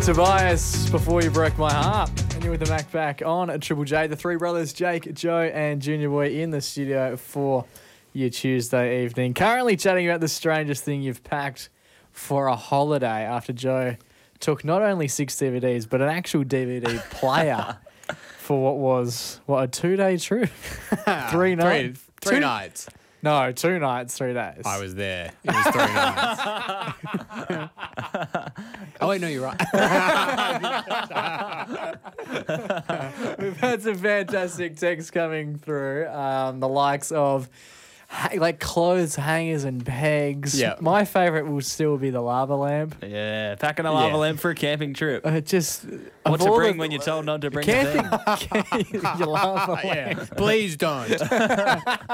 Tobias, before you broke my heart, and you're with the Mac back on at Triple J. The three brothers, Jake, Joe, and Junior Boy in the studio for your Tuesday evening. Currently chatting about the strangest thing you've packed for a holiday after Joe took not only 6 DVDs, but an actual DVD player for what was, a 2-day trip? 3 nights? Three nights. No, 2 nights, 3 days. I was there. It was 3 nights. Oh, wait, no, you're right. We've had some fantastic texts coming through, the likes of like clothes hangers and pegs. Yeah. My favourite will still be the lava lamp. Yeah, packing a lava lamp for a camping trip. Just What to bring when you're told not to bring a thing. camping, your lava lamp. Yeah. Please don't.